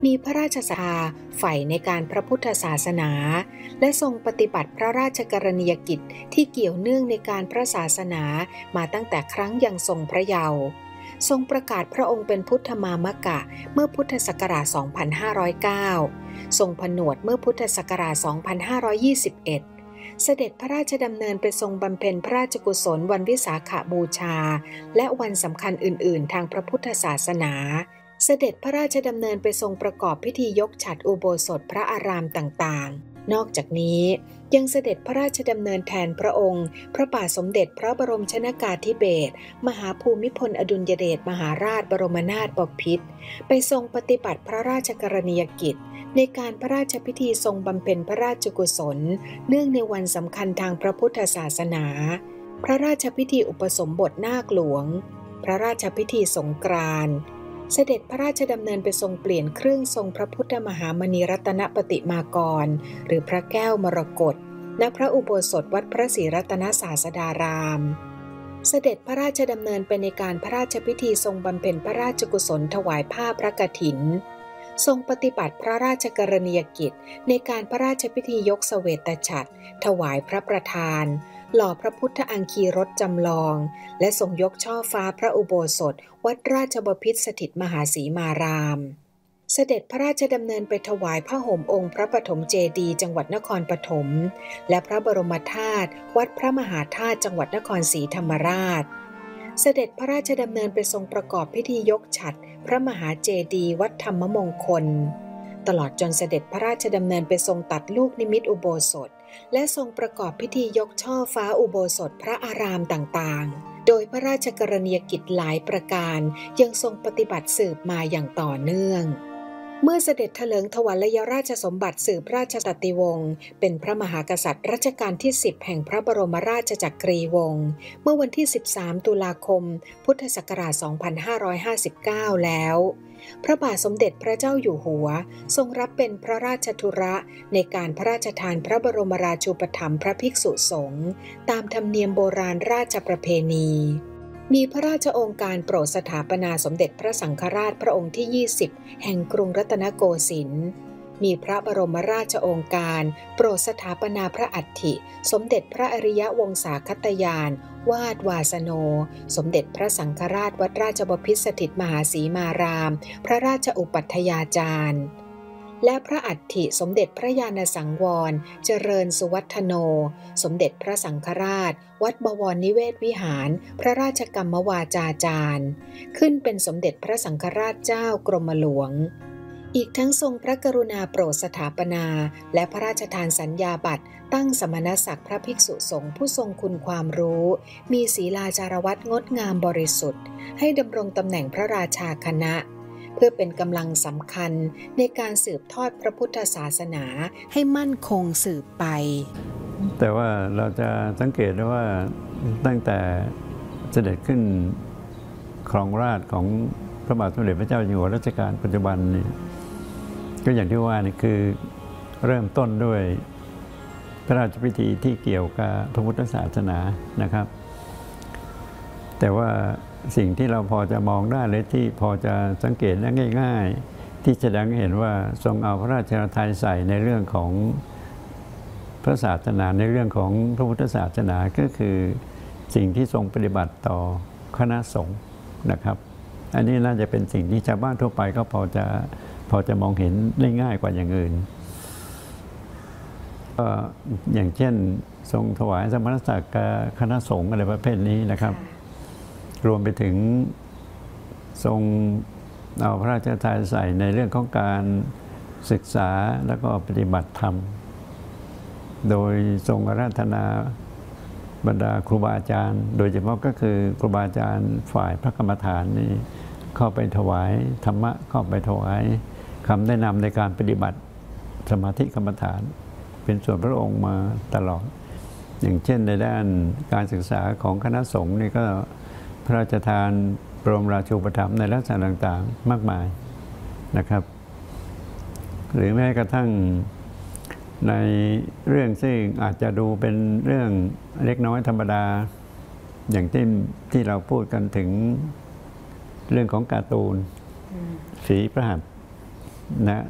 มีพระราชศรัทธาใฝ่ในการพระพุทธศาสนาและทรงปฏิบัติพระราชกรณียกิจที่เกี่ยวเนื่องในการพระศาสนามาตั้งแต่ครั้งยังทรงพระเยาว์ทรงประกาศพระองค์เป็นพุทธมามกะเมื่อพุทธศักราช 2509 ทรงผนวดเมื่อพุทธศักราช 2521 เสด็จพระราชดำเนินไปทรงบำเพ็ญพระราชกุศลวันวิสาขบูชาและวันสำคัญอื่นๆทางพระพุทธศาสนาเสด็จพระราชดำเนินไปทรงประกอบพิธียกฉัตรอุโบสถพระอารามต่างๆนอกจากนี้ยังเสด็จพระราชดำเนินแทนพระองค์พระบาทสมเด็จพระบรมชนกาธิเบศรมหาภูมิพลอดุลยเดชมหาราชบรมนาถบพิตรไปทรงปฏิบัติพระราชกรณียกิจในการพระราชพิธีทรงบำเพ็ญพระราชกุศลเนื่องในวันสำคัญทางพระพุทธศาสนาพระราชพิธีอุปสมบทนาคหลวงพระราชพิธีสงกรานต์เสด็จพระราชดำเนินไปทรงเปลี่ยนเครื่องทรงพระพุทธมหามณีรัตนปฏิมากรหรือพระแก้วมรกตณพระอุโบสถวัดพระศรีรัตนศาสดารามเสด็จพระราชดำเนินไปในการพระราชพิธีทรงบำเพ็ญพระราชกุศลถวายผ้าพระกฐินทรงปฏิบัติพระราชกรณียกิจในการพระราชพิธียกเสวตฉัตรถวายพระประธานหล่อพระพุทธอังคีรถจำลองและทรงยกช่อฟ้าพระอุโบสถวัดราชบพิตรสถิตมหาสีมารามเสด็จพระราชดำเนินไปถวายผ้าห่มองค์พระปฐมเจดีย์จังหวัดนครปฐมและพระบรมธาตุวัดพระมหาธาตุจังหวัดนครศรีธรรมราชเสด็จพระราชดำเนินไปทรงประกอบพิธียกฉัตรพระมหาเจดีย์วัดธรรมมงคลตลอดจนเสด็จพระราชดำเนินไปทรงตัดลูกนิมิตอุโบสถและทรงประกอบพิธียกช่อฟ้าอุโบสถพระอารามต่างๆโดยพระราชกรณียกิจหลายประการยังทรงปฏิบัติสืบมาอย่างต่อเนื่องเมื่อเสด็จเถลิงถวัลยราชสมบัติสืบราชสติวงศ์เป็นพระมหากษัตริย์รัชกาลที่10แห่งพระบรมราชจักรีวงศ์เมื่อวันที่13ตุลาคมพุทธศักราช 2559 แล้วพระบาทสมเด็จพระเจ้าอยู่หัวทรงรับเป็นพระราชธุระในการพระราชทานพระบรมราชูปถัมภ์พระภิกษุสงฆ์ตามธรรมเนียมโบราณราชประเพณีมีพระราชโองการโปรดสถาปนาสมเด็จพระสังฆราชพระองค์ที่20แห่งกรุงรัตนโกสินทร์มีพระบรมราชโองการโปรดสถาปนาพระอัฐิสมเด็จพระอริยวงศาคตยานวาดวาสโนสมเด็จพระสังฆราชวัดราชบพิตรสถิตมหาสีมารามพระราชอุปัฏยาจารย์และพระอัฐิสมเด็จพระญาณสังวรเจริญสุวัฒโนสมเด็จพระสังฆราชวัดบวรนิเวศวิหารพระราชกรรมวาจาจารย์ขึ้นเป็นสมเด็จพระสังฆราชเจ้ากรมหลวงอีกทั้งทรงพระกรุณาโปรดสถาปนาและพระราชทานสัญญาบัตรตั้งสมณศักดิ์พระภิกษุสงฆ์ผู้ทรงคุณความรู้มีศีลาจารวัตรงดงามบริสุทธิ์ให้ดำรงตำแหน่งพระราชาคณะเพื่อเป็นกำลังสำคัญในการสืบทอดพระพุทธศาสนาให้มั่นคงสืบไปแต่ว่าเราจะสังเกตได้ว่าตั้งแต่เสด็จขึ้นครองราชย์ของพระบาทสมเด็จพระเจ้าอยู่หัวรัชกาลปัจจุบันนี่ก็อย่างที่ว่านี่คือเริ่มต้นด้วยพระราชพิธีที่เกี่ยวกับพระพุทธศาสนานะครับแต่ว่าสิ่งที่เราพอจะมองได้เลยที่พอจะสังเกตได้ง่ายๆที่แสดงให้เห็นว่าทรงเอาพระราชทัยใส่ในเรื่องของพระศาสนาในเรื่องของพระพุทธศาสนาก็คือสิ่งที่ทรงปฏิบัติต่อคณะสงฆ์นะครับอันนี้น่าจะเป็นสิ่งที่ชาวบ้านทั่วไปก็พอจะมองเห็นได้ง่ายกว่าอย่างอื่นก็อย่างเช่นทรงถวายสมณศักดิ์คณะสงฆ์อะไรประเภทนี้นะครับรวมไปถึงทรงเอาพระราชทานใส่ในเรื่องของการศึกษาแล้วก็ปฏิบัติธรรมโดยทรงอาราธนาบรรดาครูบาอาจารย์โดยเฉพาะก็คือครูบาอาจารย์ฝ่ายพระกรรมฐานนี่เข้าไปถวายธรรมะเข้าไปถวายคำแนะนำในการปฏิบัติสมาธิกรรมฐานเป็นส่วนพระองค์มาตลอดอย่างเช่นในด้านการศึกษาของคณะสงฆ์นี่ก็พระราชทานบรมราชูปถัมภ์ในลักษณะต่างๆมากมายนะครับหรือแม้กระทั่งในเรื่องซึ่งอาจจะดูเป็นเรื่องเล็กน้อยธรรมดาอย่างที่เราพูดกันถึงเรื่องของการ์ตูนฝีพระหัตถ์นะ